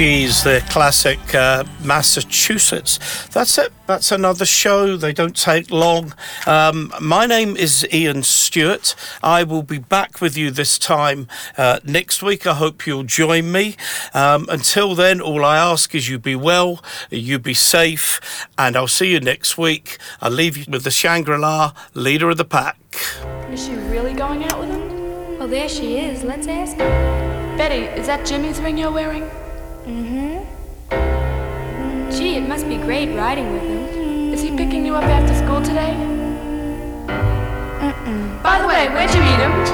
Geez, the classic Massachusetts. That's it. That's another show. They don't take long. My name is Ian Stewart. I will be back with you this time next week. I hope you'll join me. Until then, all I ask is you be well, you be safe, and I'll see you next week. I'll leave you with the Shangri-La, leader of the pack. Is she really going out with him? Well, there she is. Let's ask her. Betty, is that Jimmy's ring you're wearing? Gee, it must be great riding with him. Is he picking you up after school today? By the way, where'd you meet him?